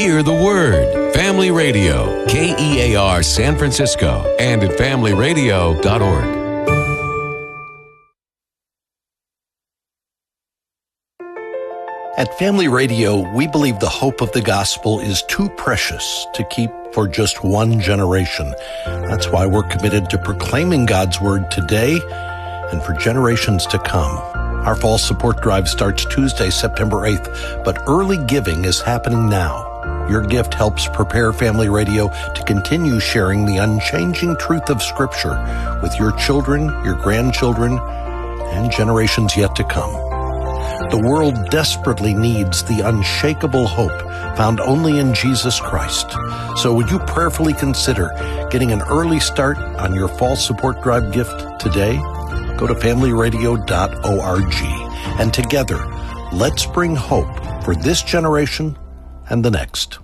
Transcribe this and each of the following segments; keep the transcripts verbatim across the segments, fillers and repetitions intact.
Hear the Word. Family Radio, K E A R San Francisco, and at family radio dot org. At Family Radio, we believe the hope of the gospel is too precious to keep for just one generation. That's why we're committed to proclaiming God's word today and for generations to come. Our fall support drive starts Tuesday, September eighth, but early giving is happening now. Your gift helps prepare Family Radio to continue sharing the unchanging truth of Scripture with your children, your grandchildren, and generations yet to come. The world desperately needs the unshakable hope found only in Jesus Christ. So would you prayerfully consider getting an early start on your fall support drive gift today? Go to family radio dot org. And together, let's bring hope for this generation and the next.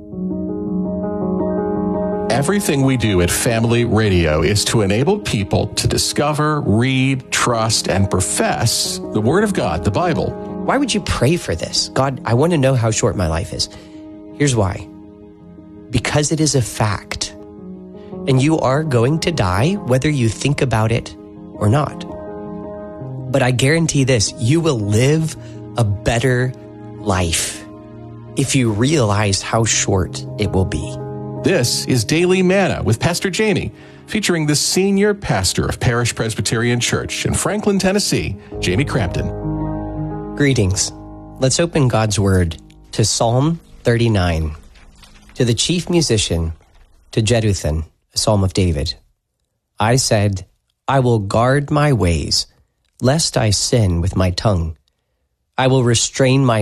Everything we do at Family Radio is to enable people to discover, read, trust, and profess the Word of God, the Bible. Why would you pray for this? God, I want to know how short my life is. Here's why. Because it is a fact. And you are going to die whether you think about it or not. But I guarantee this, you will live a better life if you realize how short it will be. This is Daily Manna with Pastor Jamie, featuring the senior pastor of Parish Presbyterian Church in Franklin, Tennessee, Jamie Crampton. Greetings. Let's open God's Word to Psalm thirty-nine. To the chief musician, to Jeduthun, a psalm of David. I said, I will guard my ways, lest I sin with my tongue. I will restrain my